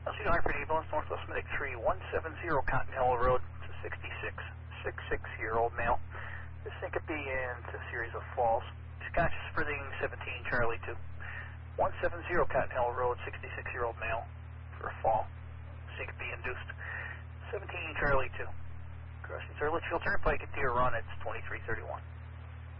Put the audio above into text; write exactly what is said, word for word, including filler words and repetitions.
L C nine for an ambulance, Northwest Medic three one seven zero Cotton Hill Road. It's a sixty-six, sixty-six-year-old male. This syncope into a series of falls. He's conscious, breathing, seventeen Charlie two. one seven zero Cotton Hill Road, sixty-six-year-old male for a fall. Syncope induced. seventeen Charlie two. Crossing Sir Litchfield Turnpike at Deer Run, it's twenty-three thirty-one.